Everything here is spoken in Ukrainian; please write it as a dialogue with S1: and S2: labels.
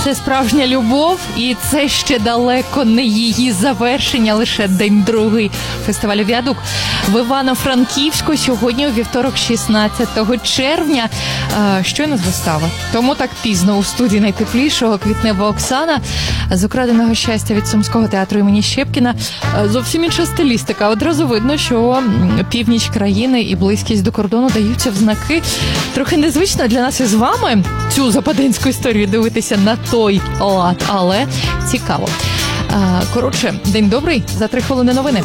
S1: це справжня любов, і це ще далеко не її завершення, лише день другий фестивалю «Віадук» в Івано-Франківську. Сьогодні, у вівторок, 16 червня, щойно з вистави. Тому так пізно у студії найтеплішого Квітнева Оксана з «Украденого щастя» від Сумського театру імені Щепкіна. Зовсім інша стилістика. Одразу видно, що північ країни і близькість до кордону даються в знаки. Трохи незвично для нас із вами цю западенську історію дивитися на той лад, але цікаво. Коротше, день добрий, за 3 хвилини новини.